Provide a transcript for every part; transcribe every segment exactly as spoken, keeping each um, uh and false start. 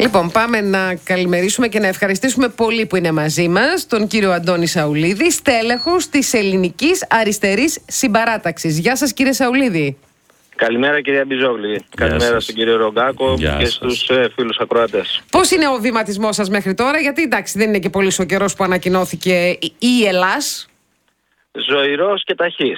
Λοιπόν, πάμε να καλημερίσουμε και να ευχαριστήσουμε πολύ που είναι μαζί μας τον κύριο Αντώνη Σαουλίδη, στέλεχος της Ελληνικής Αριστερής Συμπαράταξης. Γεια σας, κύριε Σαουλίδη. Καλημέρα, κυρία Μπιζόγλη. Καλημέρα σας στον κύριο Ρογκάκο Γεια και σας. στους ε, φίλους ακροατές. Πώς είναι ο βηματισμός σας μέχρι τώρα, γιατί εντάξει δεν είναι και πολύ ο καιρός που ανακοινώθηκε η Ελλάς. Ζωηρός και ταχύς.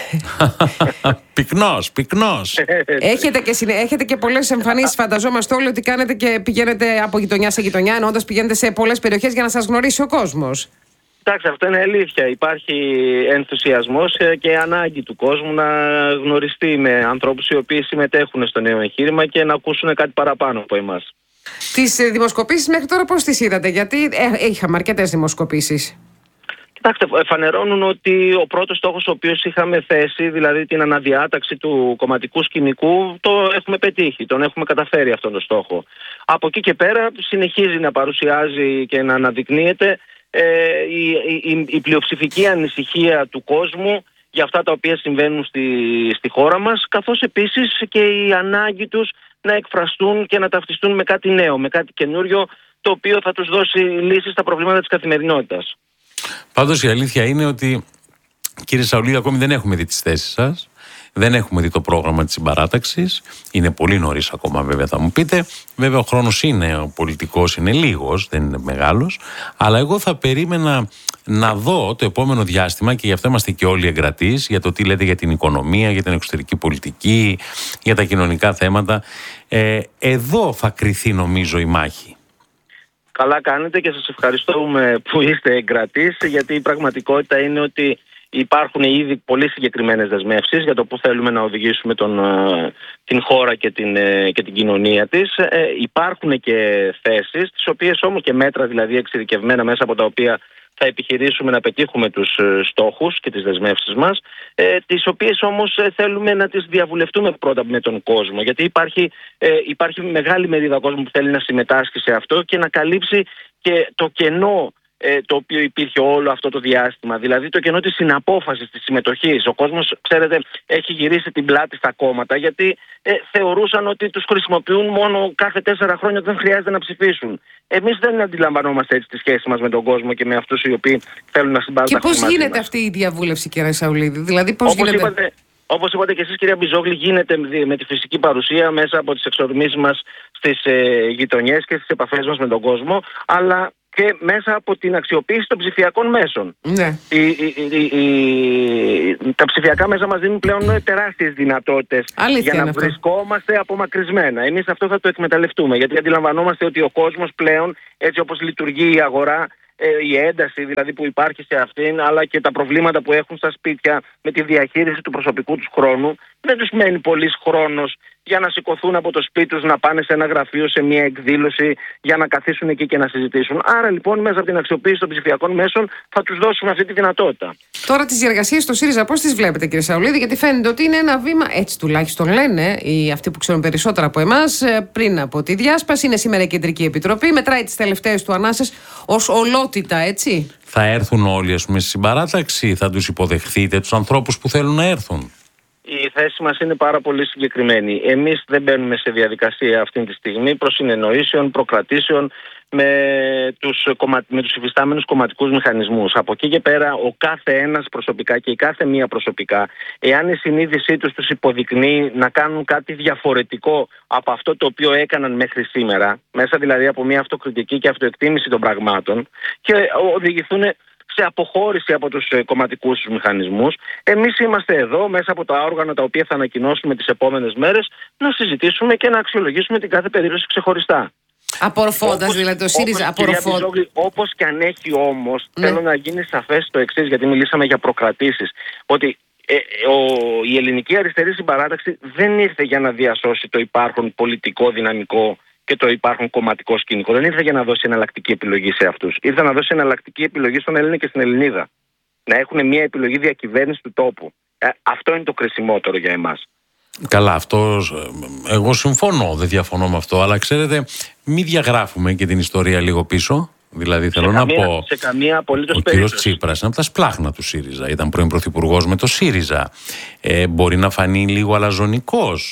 Πυκνός, πυκνός. Έχετε και, συνε... Έχετε και πολλές εμφανίσεις, φανταζόμαστε όλοι ότι κάνετε και πηγαίνετε από γειτονιά σε γειτονιά, εννοώντας πηγαίνετε σε πολλές περιοχές για να σας γνωρίσει ο κόσμος. Εντάξει, αυτό είναι αλήθεια. Υπάρχει ενθουσιασμός και ανάγκη του κόσμου να γνωριστεί με ανθρώπους οι οποίοι συμμετέχουν στο νέο εγχείρημα και να ακούσουν κάτι παραπάνω από εμάς. Τις δημοσκοπήσεις μέχρι τώρα πώς τις είδατε, γιατί ε, είχαμε αρκετές δημοσκοπήσεις. Κοιτάξτε, φανερώνουν ότι ο πρώτος στόχος ο οποίος είχαμε θέσει, δηλαδή την αναδιάταξη του κομματικού σκηνικού, το έχουμε πετύχει, τον έχουμε καταφέρει αυτόν τον στόχο. Από εκεί και πέρα συνεχίζει να παρουσιάζει και να αναδεικνύεται ε, η, η, η πλειοψηφική ανησυχία του κόσμου για αυτά τα οποία συμβαίνουν στη, στη χώρα μας, καθώς επίσης και η ανάγκη τους να εκφραστούν και να ταυτιστούν με κάτι νέο, με κάτι καινούριο, το οποίο θα τους δώσει λύσεις στα προβλήματα της καθημερινότητας. Πάντως η αλήθεια είναι ότι, κύριε Σαουλίδη, ακόμη δεν έχουμε δει τις θέσεις σας, δεν έχουμε δει το πρόγραμμα της συμπαράταξης. Είναι πολύ νωρίς ακόμα, βέβαια, θα μου πείτε. Βέβαια, ο χρόνος είναι, ο πολιτικός είναι λίγος, δεν είναι μεγάλος. Αλλά εγώ θα περίμενα να δω το επόμενο διάστημα, και γι' αυτό είμαστε και όλοι εγκρατείς, για το τι λέτε για την οικονομία, για την εξωτερική πολιτική, για τα κοινωνικά θέματα. Ε, εδώ θα κριθεί, νομίζω, η μάχη. Καλά κάνετε και σας ευχαριστούμε που είστε εγκρατείς, γιατί η πραγματικότητα είναι ότι υπάρχουν ήδη πολύ συγκεκριμένες δεσμεύσεις για το που θέλουμε να οδηγήσουμε τον, την χώρα και την, και την κοινωνία της. Ε, υπάρχουν και θέσεις, τις οποίες όμως και μέτρα δηλαδή εξειδικευμένα μέσα από τα οποία θα επιχειρήσουμε να πετύχουμε τους στόχους και τις δεσμεύσεις μας, ε, τις οποίες όμως θέλουμε να τις διαβουλευτούμε πρώτα με τον κόσμο, γιατί υπάρχει, ε, υπάρχει μεγάλη μερίδα κόσμου που θέλει να συμμετάσχει σε αυτό και να καλύψει και το κενό ε, το οποίο υπήρχε όλο αυτό το διάστημα, δηλαδή το κενό της συναπόφασης, της συμμετοχής. Ο κόσμος, ξέρετε, έχει γυρίσει την πλάτη στα κόμματα, γιατί ε, θεωρούσαν ότι τους χρησιμοποιούν μόνο κάθε τέσσερα χρόνια όταν δεν χρειάζεται να ψηφίσουν. Εμείς δεν αντιλαμβανόμαστε έτσι τη σχέση μας με τον κόσμο και με αυτούς οι οποίοι θέλουν να συμπαραταχθούν. Και πώς γίνεται αυτή η διαβούλευση, κύριε Σαουλίδη, δηλαδή πώς όπως γίνεται... Είπατε, όπως είπατε και εσείς, κυρία Μπιζόγλη, γίνεται με τη φυσική παρουσία μέσα από τις εξορμήσεις μας στις ε, γειτονιές και στις επαφές μας με τον κόσμο, αλλά και μέσα από την αξιοποίηση των ψηφιακών μέσων. Ναι. Η, η, η, η, τα ψηφιακά μέσα μας δίνουν πλέον τεράστιες δυνατότητες για να αυτό. βρισκόμαστε απομακρυσμένα. Εμείς αυτό θα το εκμεταλλευτούμε, γιατί αντιλαμβανόμαστε ότι ο κόσμος πλέον, έτσι όπως λειτουργεί η αγορά, η ένταση δηλαδή που υπάρχει σε αυτήν, αλλά και τα προβλήματα που έχουν στα σπίτια με τη διαχείριση του προσωπικού τους χρόνου, δεν τους μένει πολύς χρόνος για να σηκωθούν από το σπίτι τους, να πάνε σε ένα γραφείο, σε μια εκδήλωση, για να καθίσουν εκεί και να συζητήσουν. Άρα λοιπόν μέσα από την αξιοποίηση των ψηφιακών μέσων θα τους δώσουμε αυτή τη δυνατότητα. Τώρα τις διεργασίες στο ΣΥΡΙΖΑ πώς τις βλέπετε, κύριε Σαουλίδη, γιατί φαίνεται ότι είναι ένα βήμα, έτσι τουλάχιστον λένε οι αυτοί που ξέρουν περισσότερα από εμάς, πριν από τη διάσπαση. Είναι σήμερα η Κεντρική Επιτροπή, μετράει τις τελευταίες του ανάσες ως ολότητα, έτσι. Θα έρθουν όλοι, ας πούμε, στη συμπαράταξη, θα τους υποδεχθείτε τους ανθρώπους που θέλουν να έρθουν? Η θέση μας είναι πάρα πολύ συγκεκριμένη. Εμείς δεν μπαίνουμε σε διαδικασία αυτή τη στιγμή προσυνεννοήσεων, προκρατήσεων με τους, κομμα... με τους υφιστάμενους κομματικούς μηχανισμούς. Από εκεί και πέρα ο κάθε ένας προσωπικά και η κάθε μία προσωπικά, εάν η συνείδησή τους τους υποδεικνύει να κάνουν κάτι διαφορετικό από αυτό το οποίο έκαναν μέχρι σήμερα, μέσα δηλαδή από μια αυτοκριτική και αυτοεκτίμηση των πραγμάτων, και οδηγηθούν σε αποχώρηση από τους κομματικούς τους μηχανισμούς, εμείς είμαστε εδώ μέσα από τα όργανα τα οποία θα ανακοινώσουμε τις επόμενες μέρες να συζητήσουμε και να αξιολογήσουμε την κάθε περίπτωση ξεχωριστά. Απορροφώντας δηλαδή το ΣΥΡΙΖΑ, απορροφώντας. Όπως και αν έχει όμως, ναι. θέλω να γίνει σαφές το εξής, γιατί μιλήσαμε για προκρατήσεις, ότι ε, ο, η Ελληνική Αριστερή Συμπαράταξη δεν ήρθε για να διασώσει το υπάρχον πολιτικό δυναμικό και το υπάρχον κομματικό σκηνικό. Δεν ήρθε για να δώσει εναλλακτική επιλογή σε αυτούς. Ήρθε να δώσει εναλλακτική επιλογή στον Έλληνα και στην Ελληνίδα. Να έχουν μια επιλογή διακυβέρνηση του τόπου. Ε, αυτό είναι το κρισιμότερο για εμάς. Καλά, αυτό εγώ συμφωνώ, δεν διαφωνώ με αυτό, αλλά ξέρετε, μην διαγράφουμε και την ιστορία λίγο πίσω. Δηλαδή, θέλω σε να καμία, πω. Σε καμία απολύτως ο κύριος Τσίπρας είναι από τα σπλάχνα του ΣΥΡΙΖΑ. Ήταν πρώην πρωθυπουργός με το ΣΥΡΙΖΑ. Ε, μπορεί να φανεί λίγο αλαζονικός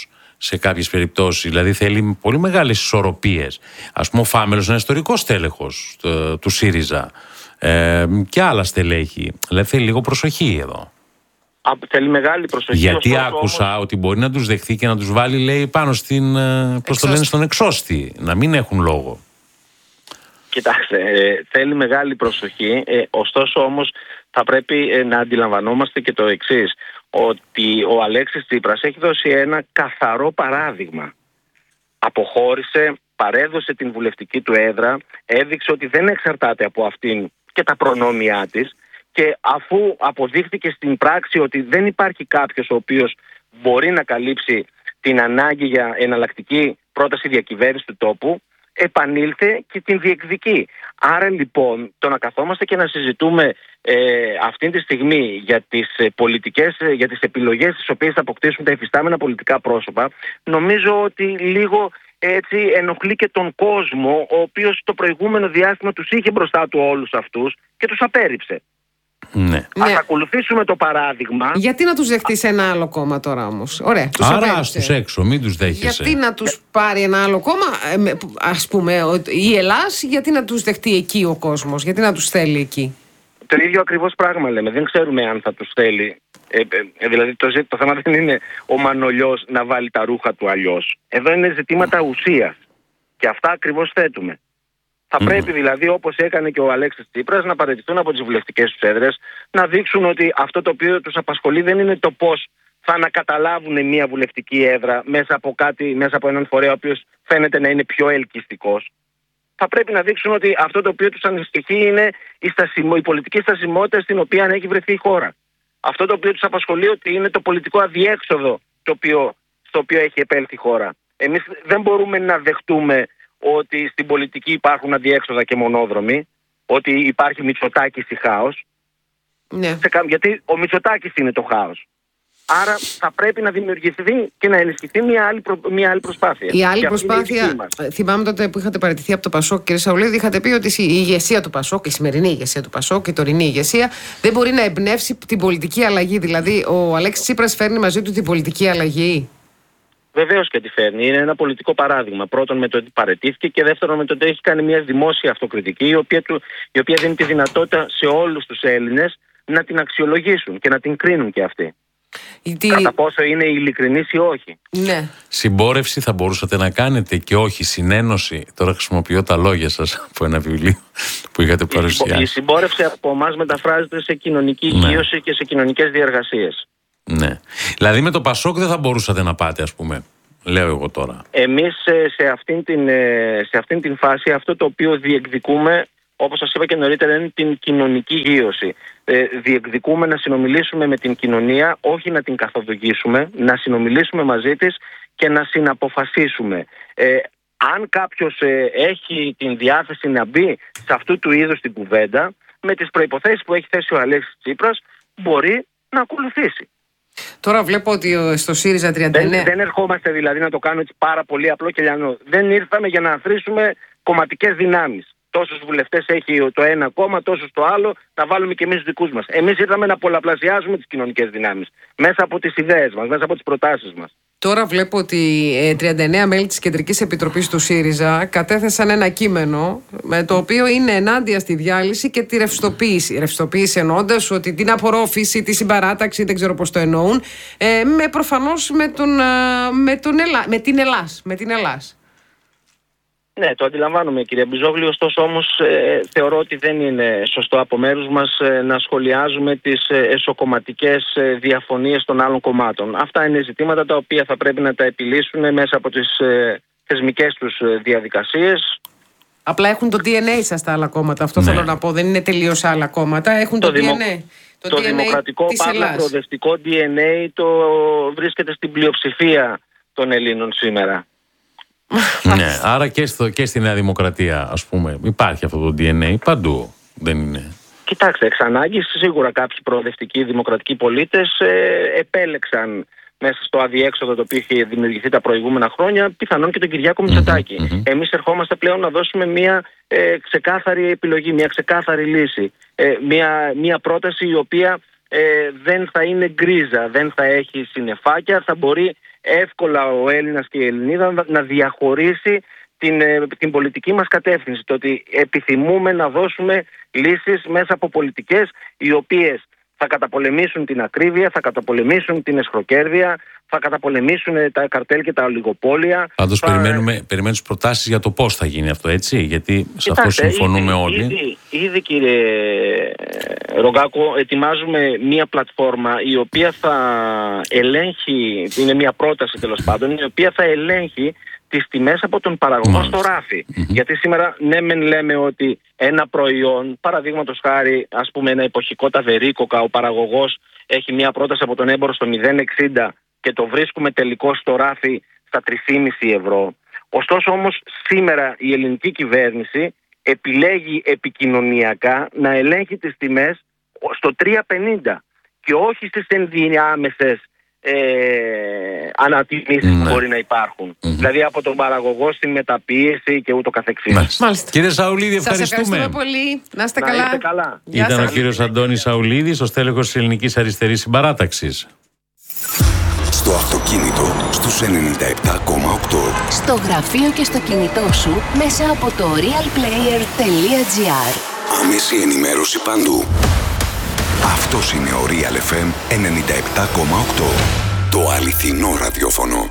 σε κάποιες περιπτώσεις. Δηλαδή θέλει πολύ μεγάλες ισορροπίες. Ας πούμε ο Φάμελος είναι ιστορικός τέλεχος του, του ΣΥΡΙΖΑ ε, και άλλα στελέχη. Δηλαδή θέλει λίγο προσοχή εδώ. Α, θέλει μεγάλη προσοχή. Γιατί ωστόσο, άκουσα όμως, ότι μπορεί να τους δεχθεί και να τους βάλει, λέει, πάνω στην, πώς το λένε, στον εξώστη. Να μην έχουν λόγο. Κοιτάξτε, ε, θέλει μεγάλη προσοχή. Ε, ωστόσο όμως θα πρέπει ε, να αντιλαμβανόμαστε και το εξής. Ότι ο Αλέξης Τσίπρας έχει δώσει ένα καθαρό παράδειγμα. Αποχώρησε, παρέδωσε την βουλευτική του έδρα, έδειξε ότι δεν εξαρτάται από αυτήν και τα προνόμια της, και αφού αποδείχθηκε στην πράξη ότι δεν υπάρχει κάποιος ο οποίος μπορεί να καλύψει την ανάγκη για εναλλακτική πρόταση διακυβέρνηση του τόπου, επανήλθε και την διεκδικεί. Άρα λοιπόν το να καθόμαστε και να συζητούμε ε, αυτή τη στιγμή για τις ε, πολιτικές, ε, για τις επιλογές τις οποίες θα αποκτήσουν τα υφιστάμενα πολιτικά πρόσωπα, νομίζω ότι λίγο έτσι ενοχλεί και τον κόσμο, ο οποίος το προηγούμενο διάστημα τους είχε μπροστά του όλους αυτούς και τους απέρριψε. Ναι. Ας Ναι. ακολουθήσουμε το παράδειγμα. Γιατί να τους δεχτεί σε ένα άλλο κόμμα τώρα όμως? Ωραία. Τους Άρα απέριψε. ας τους έξω, μην τους δέχεσαι. Γιατί να τους πάρει ένα άλλο κόμμα, ε, με- ας πούμε η Ελλάς, γιατί να τους δεχτεί εκεί ο κόσμος, γιατί να τους θέλει εκεί? Το ίδιο ακριβώς πράγμα λέμε. Δεν ξέρουμε αν θα τους θέλει. Ε, ε, ε, δηλαδή το, ζή- το θέμα δεν είναι ο Μανολιός να βάλει τα ρούχα του αλλιώς. Εδώ είναι ζητήματα ουσίας. Και αυτά ακριβώς θέτουμε. Θα Μμμ. πρέπει δηλαδή, όπως έκανε και ο Αλέξης Τσίπρας, να παραιτηθούν από τις βουλευτικές τους έδρες, να δείξουν ότι αυτό το οποίο τους απασχολεί δεν είναι το πώς θα ανακαταλάβουν μια βουλευτική έδρα μέσα από, κάτι, μέσα από έναν φορέα ο οποίος φαίνεται να είναι πιο ελκυστικός. Θα πρέπει να δείξουν ότι αυτό το οποίο τους ανησυχεί είναι η, στασιμο, η πολιτική στασιμότητα στην οποία έχει βρεθεί η χώρα. Αυτό το οποίο τους απασχολεί ότι είναι το πολιτικό αδιέξοδο το οποίο, στο οποίο έχει επέλθει η χώρα. Εμείς δεν μπορούμε να δεχτούμε ότι στην πολιτική υπάρχουν αδιέξοδα και μονόδρομοι, ότι υπάρχει Μητσοτάκης ή χάος, Ναι. σε κα- γιατί ο Μητσοτάκης είναι το χάος. Άρα θα πρέπει να δημιουργηθεί και να ενισχυθεί μια άλλη, προ- μια άλλη προσπάθεια. Η άλλη Και αυτή είναι η προσπάθεια, δική μας. θυμάμαι τότε που είχατε παραιτηθεί από το Πασόκ, κύριε Σαουλίδη, είχατε πει ότι η ηγεσία του Πασόκ, η σημερινή ηγεσία του Πασόκ, η τωρινή ηγεσία, δεν μπορεί να εμπνεύσει την πολιτική αλλαγή. Δηλαδή, ο Αλέξης Τσίπρας φέρνει μαζί του την πολιτική αλλαγή. Βεβαίως και τη φέρνει. Είναι ένα πολιτικό παράδειγμα. Πρώτον με το ότι παραιτήθηκε και δεύτερον με το ότι έχει κάνει μια δημόσια αυτοκριτική, η οποία, του, η οποία δίνει τη δυνατότητα σε όλους τους Έλληνες να την αξιολογήσουν και να την κρίνουν και αυτοί. Γιατί... Κατά πόσο είναι ειλικρινής ή όχι. Ναι. Συμπόρευση θα μπορούσατε να κάνετε και όχι συνένωση. Τώρα χρησιμοποιώ τα λόγια σας από ένα βιβλίο που είχατε Η, συμπο- η παρουσιάσει. συμπόρευση από εμάς μεταφράζεται σε κοινωνική Ναι. ηχείωση και σε κοινωνικές διεργασίες. Ναι. Δηλαδή με το Πασόκ δεν θα μπορούσατε να πάτε, ας πούμε. Λέω εγώ τώρα. Εμείς ε, σε αυτήν, την, ε, σε αυτήν την φάση αυτό το οποίο διεκδικούμε, όπως σας είπα και νωρίτερα, είναι την κοινωνική γείωση. Ε, διεκδικούμε να συνομιλήσουμε με την κοινωνία, όχι να την καθοδηγήσουμε, να συνομιλήσουμε μαζί της και να συναποφασίσουμε. Ε, αν κάποιος ε, έχει την διάθεση να μπει σε αυτού του είδους την κουβέντα, με τις προϋποθέσεις που έχει θέσει ο Αλέξης Τσίπρας, μπορεί να ακολουθήσει. Τώρα βλέπω ότι ο- στο ΣΥΡΙΖΑ τριάντα εννέα. Δεν, δεν ερχόμαστε δηλαδή να το κάνουμε έτσι πάρα πολύ απλό και λιανό. Δεν ήρθαμε για να αθροίσουμε κομματικές δυνάμεις. Τόσους βουλευτές έχει το ένα κόμμα, τόσους το άλλο, να βάλουμε και εμείς τους δικούς μας. Εμείς ήρθαμε να πολλαπλασιάζουμε τις κοινωνικές δυνάμεις μέσα από τις ιδέες μας, μέσα από τις προτάσεις μας. Τώρα βλέπω ότι ε, τριάντα εννέα μέλη της Κεντρικής Επιτροπής του ΣΥΡΙΖΑ κατέθεσαν ένα κείμενο με το οποίο είναι ενάντια στη διάλυση και τη ρευστοποίηση. Ρευστοποίηση εννοώντας ότι την απορρόφηση, τη συμπαράταξη, δεν ξέρω πώς το εννοούν, ε, με προφανώς με, τον, ε, με, τον Ελλά, με την Ελλάς. Με την Ελλάς. Ναι, το αντιλαμβάνομαι κύριε Μπιζόγλου, ωστόσο όμως ε, θεωρώ ότι δεν είναι σωστό από μέρους μας ε, να σχολιάζουμε τις ε, εσωκομματικές ε, διαφωνίες των άλλων κομμάτων. Αυτά είναι ζητήματα τα οποία θα πρέπει να τα επιλύσουν μέσα από τις ε, θεσμικές τους ε, διαδικασίες. Απλά έχουν το ντι εν έι σας τα άλλα κόμματα. Αυτό Ναι. θέλω να πω. Δεν είναι τελείως άλλα κόμματα. Έχουν το, Το δημο- ντι εν έι. Το, Το ντι εν έι δημοκρατικό της παύλα Ελλάς. προοδευτικό ντι εν έι το βρίσκεται στην πλειοψηφία των Ελλήνων σήμερα. Ναι. Άρα και, στο, και στη Νέα Δημοκρατία, ας πούμε, υπάρχει αυτό το ντι εν έι παντού. Δεν είναι. Κοιτάξτε, εξ ανάγκης σίγουρα κάποιοι προοδευτικοί δημοκρατικοί πολίτες ε, επέλεξαν μέσα στο αδιέξοδο το οποίο είχε δημιουργηθεί τα προηγούμενα χρόνια, πιθανόν και τον Κυριάκο Μητσοτάκη. μμμ. Εμείς ερχόμαστε πλέον να δώσουμε μια ε, ξεκάθαρη επιλογή, μια ξεκάθαρη λύση. Ε, μια, μια πρόταση η οποία ε, δεν θα είναι γκρίζα, δεν θα έχει συννεφάκια, θα μπορεί εύκολα ο Έλληνας και η Ελληνίδα να διαχωρίσει την, την πολιτική μας κατεύθυνση. Το ότι επιθυμούμε να δώσουμε λύσεις μέσα από πολιτικές οι οποίες θα καταπολεμήσουν την ακρίβεια, θα καταπολεμήσουν την εσχροκέρδεια, θα καταπολεμήσουν τα καρτέλ και τα ολιγοπόλια. Πάντως θα... περιμένουμε, περιμένουμε τις προτάσεις για το πώς θα γίνει αυτό, έτσι, γιατί σε αυτό συμφωνούμε ήδη, όλοι. Ήδη, ήδη κύριε Ρογκάκο, ετοιμάζουμε μία πλατφόρμα η οποία θα ελέγχει, είναι μία πρόταση τέλος πάντων, η οποία θα ελέγχει τις τιμές από τον παραγωγό στο ράφι. Mm-hmm. Γιατί σήμερα ναι μεν λέμε ότι ένα προϊόν, παραδείγματος χάρη ας πούμε ένα εποχικό ταβερίκοκα, ο παραγωγός έχει μία πρόταση από τον έμπορο στο μηδέν κόμμα εξήντα και το βρίσκουμε τελικό στο ράφι στα τρία κόμμα πέντε ευρώ. Ωστόσο όμως σήμερα η ελληνική κυβέρνηση επιλέγει επικοινωνιακά να ελέγχει τις τιμές στο τρία κόμμα πενήντα και όχι στις ενδιάμεσες ε, ανατιμήσεις ναι. που μπορεί να υπάρχουν. Mm-hmm. Δηλαδή από τον παραγωγό στην μεταποίηση και ούτω καθεξής. Μάλιστα. Μάλιστα. Κύριε Σαουλίδη, ευχαριστούμε. Σας ευχαριστούμε πολύ. Να είστε καλά. Να είστε καλά. Ήταν ο κύριος Αντώνης Σαουλίδης, ο στέλεχος της Ελληνικής Αριστερής Συμπαράταξης. Στο αυτοκίνητο στους ενενήντα επτά κόμμα οκτώ. Στο γραφείο και στο κινητό σου μέσα από το realplayer τελεία gr. Άμεση ενημέρωση παντού. Αυτός είναι ο Real εφ εμ ενενήντα επτά κόμμα οκτώ. Το αληθινό ραδιόφωνο.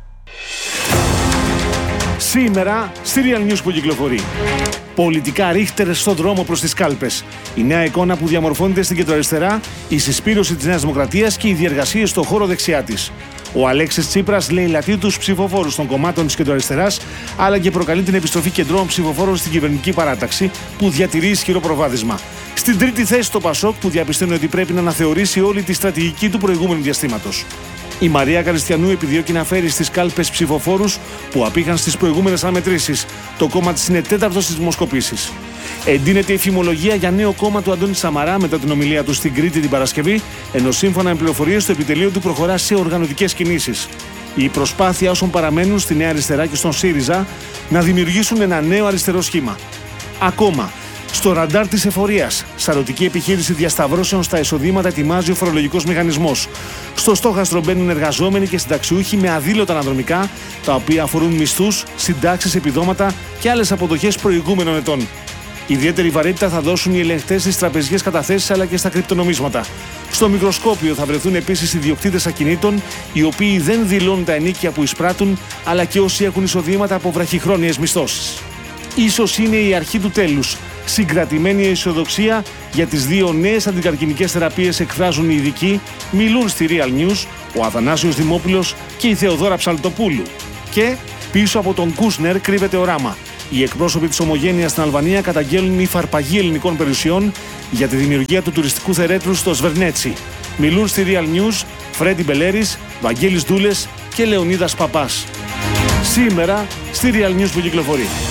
Σήμερα στη Real News που κυκλοφορεί. Πολιτικά ρίχτερ στον δρόμο προς τις κάλπες. Η νέα εικόνα που διαμορφώνεται στην κεντροαριστερά, η συσπήρωση της Νέας Δημοκρατίας και οι διεργασίες στον χώρο δεξιά της. Ο Αλέξης Τσίπρας λαιλατεί τους ψηφοφόρους των κομμάτων της κεντροαριστεράς, αλλά και προκαλεί την επιστροφή κεντρών ψηφοφόρων στην κυβερνητική παράταξη, που διατηρεί ισχυρό προβάδισμα. Στην τρίτη θέση το Πασόκ, που διαπιστώνει ότι πρέπει να αναθεωρήσει όλη τη στρατηγική του προηγούμενου διαστήματος. Η Μαρία Καριστιανού επιδιώκει να φέρει στις κάλπες ψηφοφόρους που απήχαν στις προηγούμενες αναμετρήσεις. Το κόμμα της είναι τέταρτο στις δημοσκοπήσεις. Εντείνεται η φημολογία για νέο κόμμα του Αντώνη Σαμαρά μετά την ομιλία του στην Κρήτη την Παρασκευή, ενώ σύμφωνα με πληροφορίες το επιτελείο του προχωρά σε οργανωτικές κινήσεις. Η προσπάθεια όσων παραμένουν στη Νέα Αριστερά και στον ΣΥΡΙΖΑ να δημιουργήσουν ένα νέο αριστερό σχήμα. Ακόμα. Στο ραντάρ της εφορίας, σαρωτική επιχείρηση διασταυρώσεων στα εισοδήματα ετοιμάζει ο φορολογικός μηχανισμός. Στο στόχαστρο μπαίνουν εργαζόμενοι και συνταξιούχοι με αδήλωτα αναδρομικά, τα οποία αφορούν μισθούς, συντάξεις, επιδόματα και άλλες αποδοχές προηγούμενων ετών. Ιδιαίτερη βαρύτητα θα δώσουν οι ελεγχτές στις τραπεζικές καταθέσεις αλλά και στα κρυπτονομίσματα. Στο μικροσκόπιο θα βρεθούν επίσης ιδιοκτήτες ακινήτων, οι οποίοι δεν δηλώνουν τα ενίκια που εισπράττουν, αλλά και όσοι έχουν εισοδήματα από βραχυχρόνιες μισθώσεις. Ίσως είναι η αρχή του τέλους. Συγκρατημένη αισιοδοξία για τις δύο νέες αντικαρκινικές θεραπείες εκφράζουν οι ειδικοί, μιλούν στη Real News ο Αθανάσιος Δημόπουλος και η Θεοδόρα Ψαλτοπούλου. Και πίσω από τον Κούσνερ κρύβεται οράμα. Οι εκπρόσωποι της Ομογένειας στην Αλβανία καταγγέλνουν υφαρπαγή ελληνικών περιουσιών για τη δημιουργία του τουριστικού θερέτρου στο Σβερνέτσι. Μιλούν στη Real News Φρέντι Μπελέρης, Βαγγέλης Δούλες και Λεωνίδας Παπάς. Σήμερα στη Real News που κυκλοφορεί.